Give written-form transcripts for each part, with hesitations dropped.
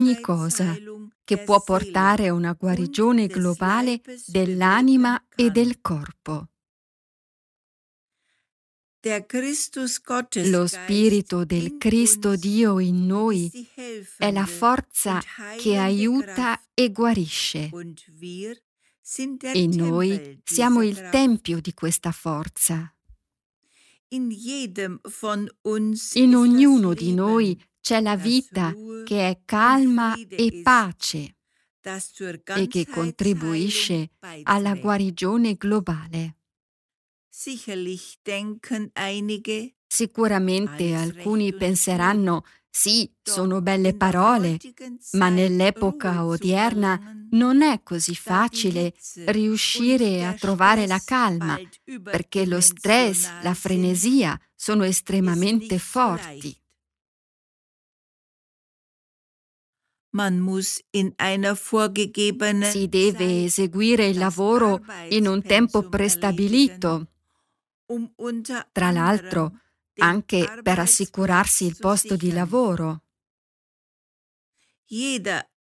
ogni cosa che può portare a una guarigione globale dell'anima e del corpo. Lo Spirito del Cristo Dio in noi è la forza che aiuta e guarisce. E noi siamo il tempio di questa forza. In ognuno di noi c'è la vita che è calma e pace e che contribuisce alla guarigione globale. Sicuramente alcuni penseranno: sì, sono belle parole, ma nell'epoca odierna non è così facile riuscire a trovare la calma, perché lo stress, la frenesia sono estremamente forti. Si deve eseguire il lavoro in un tempo prestabilito. Tra l'altro, anche per assicurarsi il posto di lavoro. Chi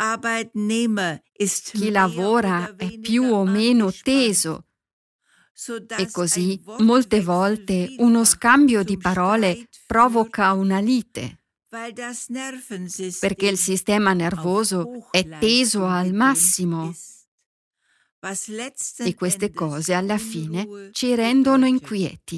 lavora è più o meno teso e così molte volte uno scambio di parole provoca una lite, perché il sistema nervoso è teso al massimo e queste cose alla fine ci rendono inquieti.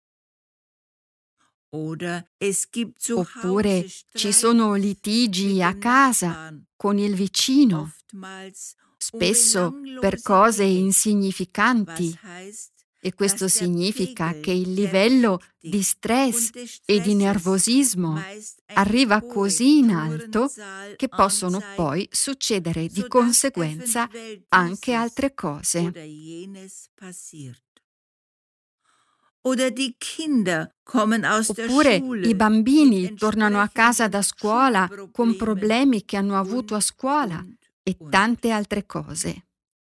Oppure ci sono litigi a casa con il vicino, spesso per cose insignificanti, e questo significa che il livello di stress e di nervosismo arriva così in alto che possono poi succedere di conseguenza anche altre cose. Oppure i bambini tornano a casa da scuola con problemi che hanno avuto a scuola e tante altre cose.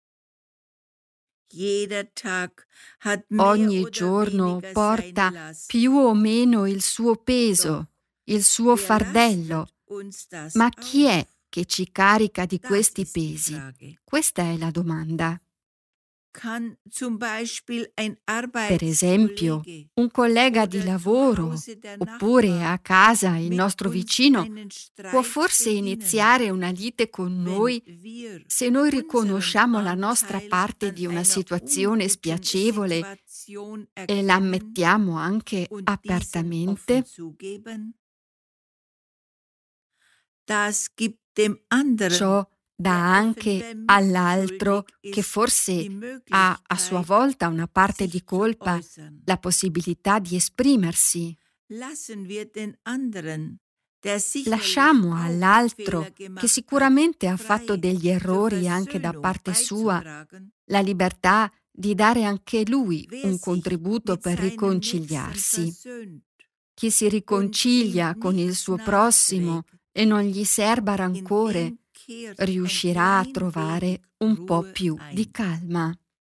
Ogni giorno porta più o meno il suo peso, il suo fardello. Ma chi è che ci carica di questi pesi? Questa è la domanda. Per esempio, un collega di lavoro, oppure a casa il nostro vicino, può forse iniziare una lite con noi se noi riconosciamo la nostra parte di una situazione spiacevole e la ammettiamo anche apertamente. Ciò dà anche all'altro, che forse ha a sua volta una parte di colpa, la possibilità di esprimersi. Lasciamo all'altro, che sicuramente ha fatto degli errori anche da parte sua, la libertà di dare anche lui un contributo per riconciliarsi. Chi si riconcilia con il suo prossimo e non gli serba rancore, riuscirà a trovare un po' più di calma.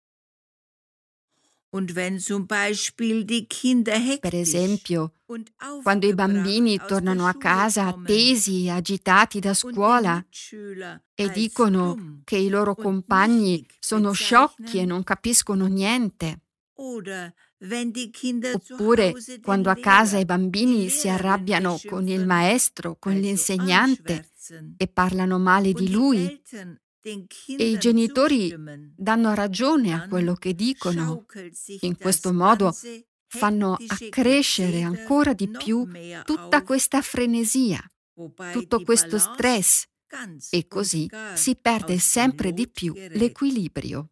Per esempio, quando i bambini tornano a casa tesi e agitati da scuola e dicono che i loro compagni sono sciocchi e non capiscono niente. Oppure quando a casa i bambini si arrabbiano con il maestro, con l'insegnante e parlano male di lui e i genitori danno ragione a quello che dicono. In questo modo fanno accrescere ancora di più tutta questa frenesia, tutto questo stress, e così si perde sempre di più l'equilibrio.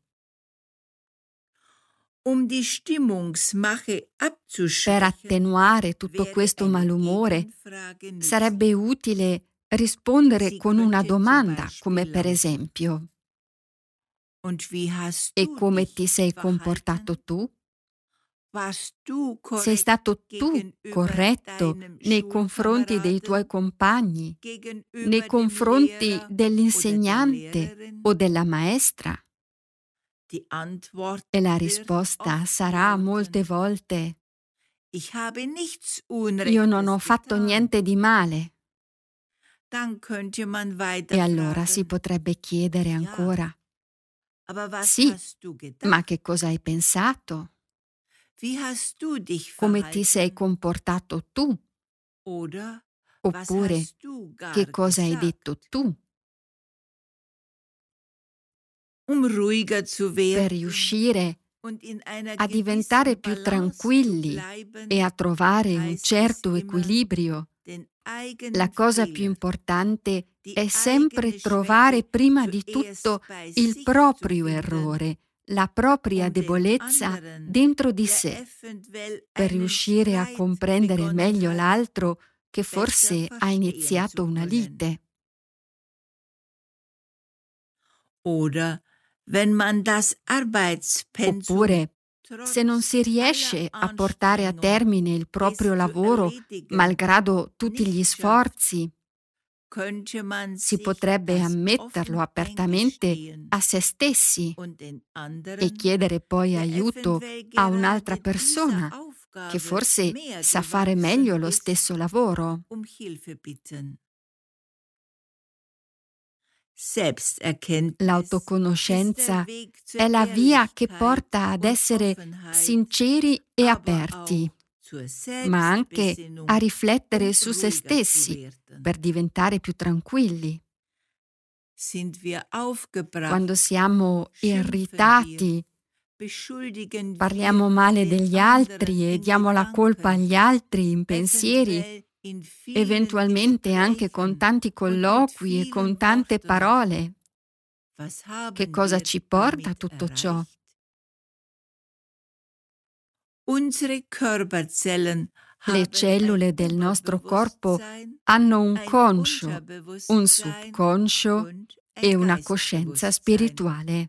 Per attenuare tutto questo malumore sarebbe utile rispondere con una domanda, come per esempio: e come ti sei comportato tu? Sei stato tu corretto nei confronti dei tuoi compagni, nei confronti dell'insegnante o della maestra? E la risposta sarà molte volte: io non ho fatto niente di male. E allora si potrebbe chiedere ancora: sì, ma che cosa hai pensato? Come ti sei comportato tu? Oppure che cosa hai detto tu? Per riuscire a diventare più tranquilli e a trovare un certo equilibrio, la cosa più importante è sempre trovare prima di tutto il proprio errore, la propria debolezza dentro di sé, per riuscire a comprendere meglio l'altro che forse ha iniziato una lite. Oppure, se non si riesce a portare a termine il proprio lavoro malgrado tutti gli sforzi, si potrebbe ammetterlo apertamente a se stessi e chiedere poi aiuto a un'altra persona che forse sa fare meglio lo stesso lavoro. L'autoconoscenza è la via che porta ad essere sinceri e aperti, ma anche a riflettere su se stessi per diventare più tranquilli. Quando siamo irritati, parliamo male degli altri e diamo la colpa agli altri in pensieri, eventualmente anche con tanti colloqui e con tante parole. Che cosa ci porta a tutto ciò? Le cellule del nostro corpo hanno un conscio, un subconscio e una coscienza spirituale.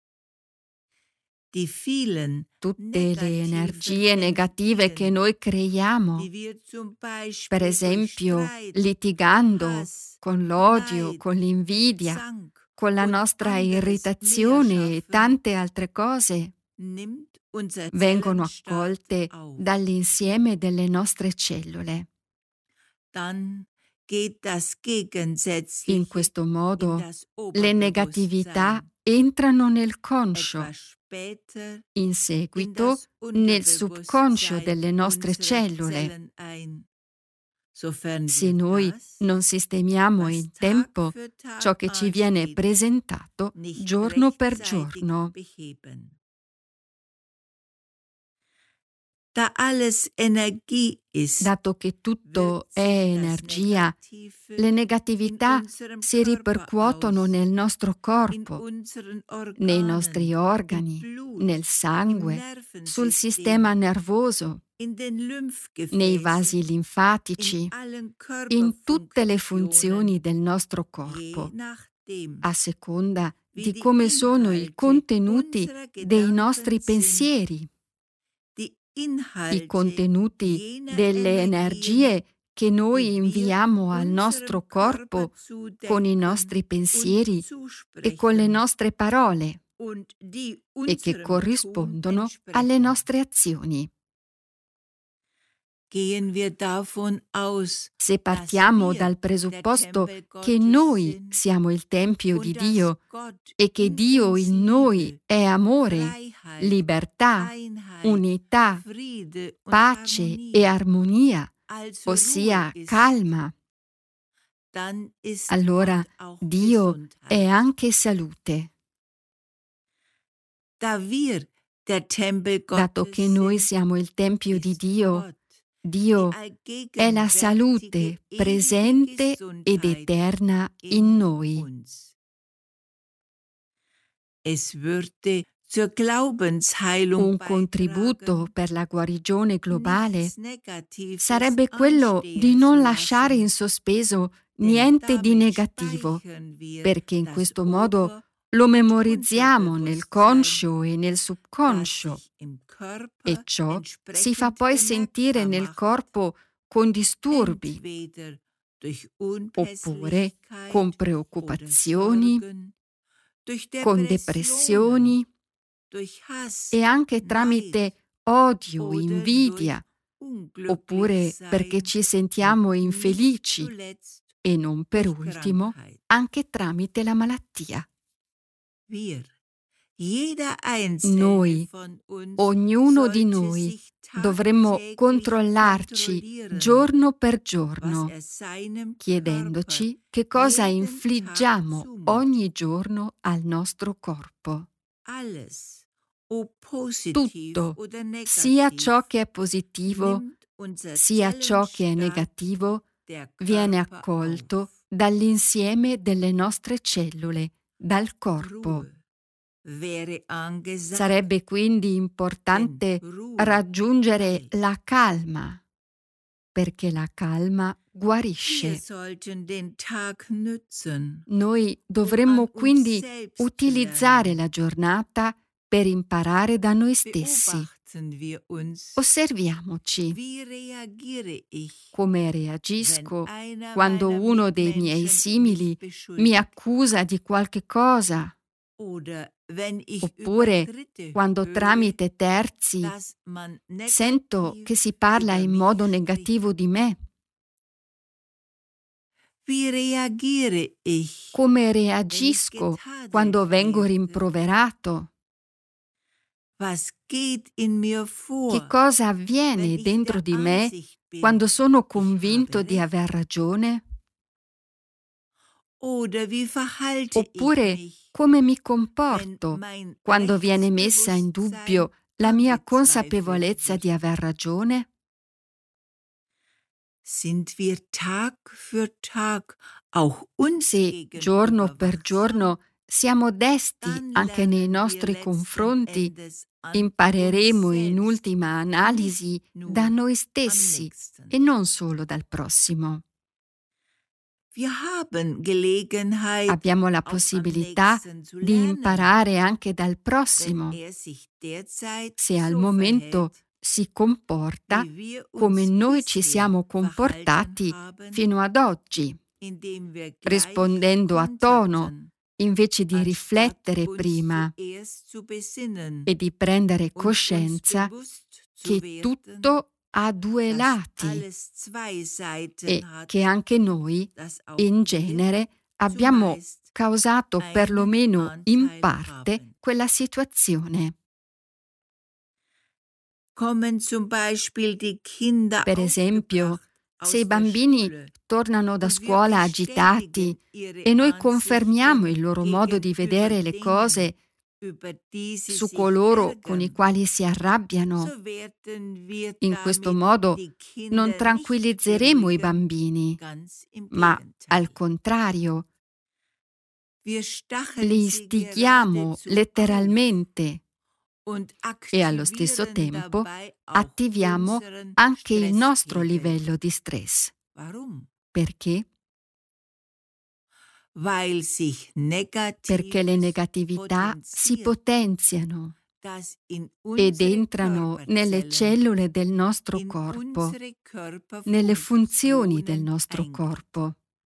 Tutte le energie negative che noi creiamo, per esempio litigando con l'odio, con l'invidia, con la nostra irritazione e tante altre cose, vengono accolte dall'insieme delle nostre cellule. In questo modo le negatività entrano nel conscio, in seguito nel subconscio delle nostre cellule. Se noi non sistemiamo in tempo ciò che ci viene presentato giorno per giorno. Dato che tutto è energia, le negatività si ripercuotono nel nostro corpo, nei nostri organi, nel sangue, sul sistema nervoso, nei vasi linfatici, in tutte le funzioni del nostro corpo, a seconda di come sono i contenuti dei nostri pensieri, i contenuti delle energie che noi inviamo al nostro corpo con i nostri pensieri e con le nostre parole e che corrispondono alle nostre azioni. Se partiamo dal presupposto che noi siamo il Tempio di Dio e che Dio in noi è amore, libertà, unità, pace e armonia, ossia calma, allora Dio è anche salute. Dato che noi siamo il Tempio di Dio, Dio è la salute presente ed eterna in noi. Un contributo per la guarigione globale sarebbe quello di non lasciare in sospeso niente di negativo, perché in questo modo lo memorizziamo nel conscio e nel subconscio e ciò si fa poi sentire nel corpo con disturbi, oppure con preoccupazioni, con depressioni e anche tramite odio, invidia, oppure perché ci sentiamo infelici e non per ultimo anche tramite la malattia. Noi, ognuno di noi, dovremmo controllarci giorno per giorno, chiedendoci che cosa infliggiamo ogni giorno al nostro corpo. Tutto, sia ciò che è positivo, sia ciò che è negativo, viene accolto dall'insieme delle nostre cellule, dal corpo. Sarebbe quindi importante raggiungere la calma, perché la calma guarisce. Noi dovremmo quindi utilizzare la giornata per imparare da noi stessi. Osserviamoci. Come reagisco quando uno dei miei simili mi accusa di qualche cosa? Oppure quando tramite terzi sento che si parla in modo negativo di me? Come reagisco quando vengo rimproverato? Che cosa avviene dentro di me quando sono convinto di aver ragione? Oppure come mi comporto quando viene messa in dubbio la mia consapevolezza di aver ragione? Se giorno per giorno siamo desti anche nei nostri confronti, impareremo in ultima analisi da noi stessi e non solo dal prossimo. Abbiamo la possibilità di imparare anche dal prossimo, se al momento si comporta come noi ci siamo comportati fino ad oggi, rispondendo a tono invece di riflettere prima e di prendere coscienza che tutto ha due lati e che anche noi, in genere, abbiamo causato perlomeno in parte quella situazione. Per esempio, se i bambini tornano da scuola agitati e noi confermiamo il loro modo di vedere le cose su coloro con i quali si arrabbiano, in questo modo non tranquillizzeremo i bambini, ma al contrario, li istighiamo letteralmente e allo stesso tempo attiviamo anche il nostro livello di stress. Perché? Perché le negatività si potenziano ed entrano nelle cellule del nostro corpo, nelle funzioni del nostro corpo.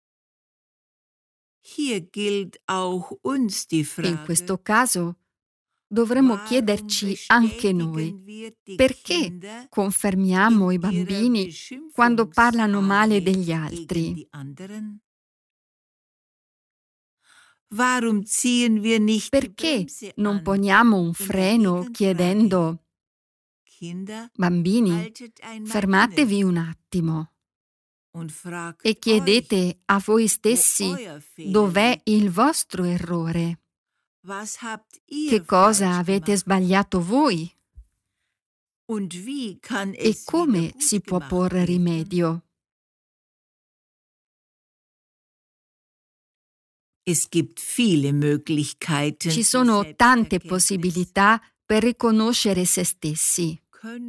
In questo caso dovremmo chiederci anche noi perché confermiamo i bambini quando parlano male degli altri. Perché non poniamo un freno chiedendo: bambini, fermatevi un attimo e chiedete a voi stessi dov'è il vostro errore. Che cosa avete sbagliato voi? E come si può porre rimedio? Ci sono tante possibilità per riconoscere se stessi.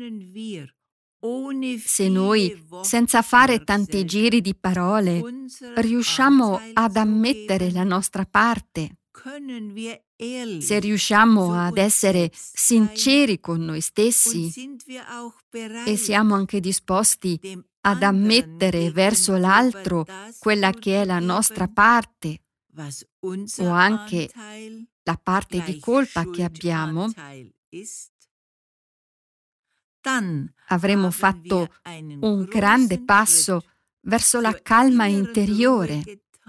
Se noi, senza fare tanti giri di parole, riusciamo ad ammettere la nostra parte, se riusciamo ad essere sinceri con noi stessi e siamo anche disposti ad ammettere verso l'altro quella che è la nostra parte o anche la parte di colpa che abbiamo, avremo fatto un grande passo verso la calma interiore,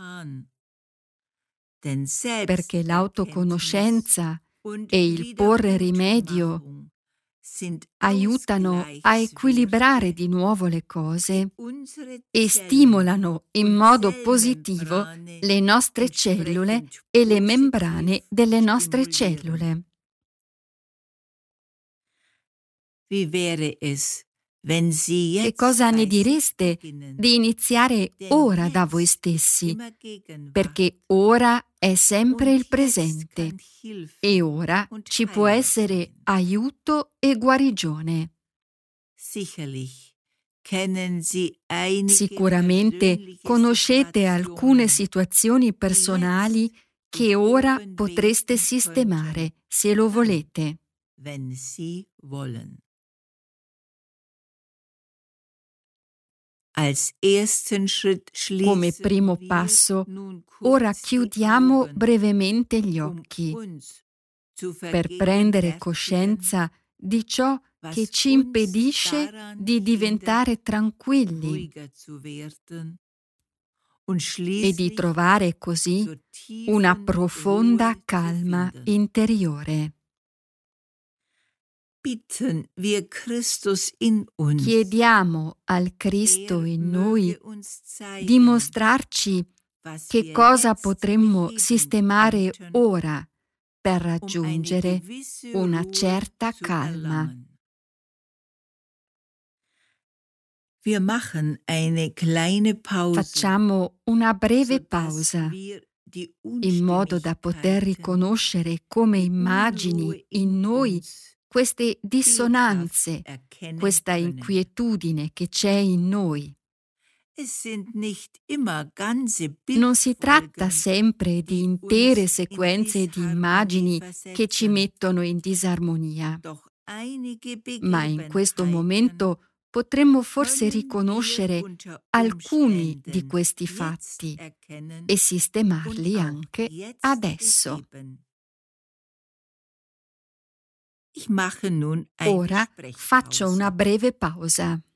perché l'autoconoscenza e il porre rimedio aiutano a equilibrare di nuovo le cose e stimolano in modo positivo le nostre cellule e le membrane delle nostre cellule. Che cosa ne direste di iniziare ora da voi stessi? Perché ora è sempre il presente e ora ci può essere aiuto e guarigione. Sicuramente conoscete alcune situazioni personali che ora potreste sistemare, se lo volete. Come primo passo, ora chiudiamo brevemente gli occhi per prendere coscienza di ciò che ci impedisce di diventare tranquilli e di trovare così una profonda calma interiore. Chiediamo al Cristo in noi di mostrarci che cosa potremmo sistemare ora per raggiungere una certa calma. Facciamo una breve pausa in modo da poter riconoscere come immagini in noi queste dissonanze, questa inquietudine che c'è in noi. Non si tratta sempre di intere sequenze di immagini che ci mettono in disarmonia, ma in questo momento potremmo forse riconoscere alcuni di questi fatti e sistemarli anche adesso. Ora faccio una breve pausa.